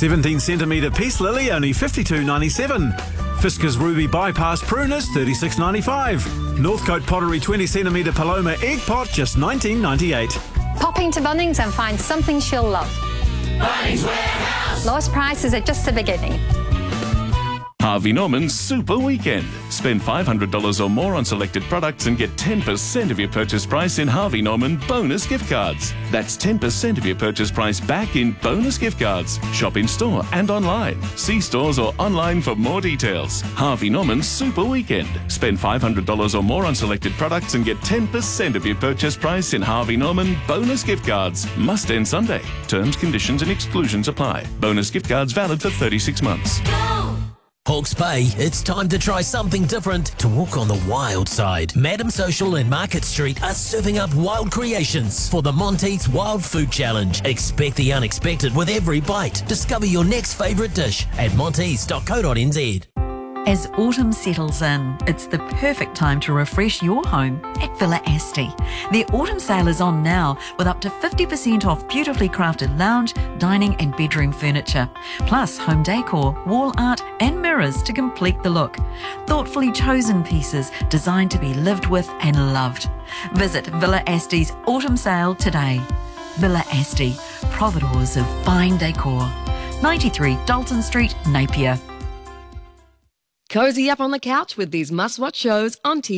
17cm Peace Lily, only $52.97. Fisker's Ruby Bypass Pruners, $36.95. Northcote Pottery 20cm Paloma Egg Pot, just $19.98. Pop into Bunnings and find something she'll love. Bunnings Warehouse. Lowest prices are just the beginning. Harvey Norman's Super Weekend. Spend $500 or more on selected products and get 10% of your purchase price in Harvey Norman bonus gift cards. That's 10% of your purchase price back in bonus gift cards. Shop in store and online. See stores or online for more details. Harvey Norman's Super Weekend. Spend $500 or more on selected products and get 10% of your purchase price in Harvey Norman bonus gift cards. Must end Sunday. Terms, conditions and exclusions apply. Bonus gift cards valid for 36 months. Hawke's Bay, it's time to try something different, to walk on the wild side. Madam Social and Market Street are serving up wild creations for the Monteith's Wild Food Challenge. Expect the unexpected with every bite. Discover your next favourite dish at monteiths.co.nz. As autumn settles in, it's the perfect time to refresh your home at Villa Asti. Their autumn sale is on now with up to 50% off beautifully crafted lounge, dining and bedroom furniture, plus home decor, wall art and mirrors to complete the look. Thoughtfully chosen pieces designed to be lived with and loved. Visit Villa Asti's autumn sale today. Villa Asti, providors of fine decor. 93 Dalton Street, Napier. Cozy up on the couch with these must-watch shows on TV.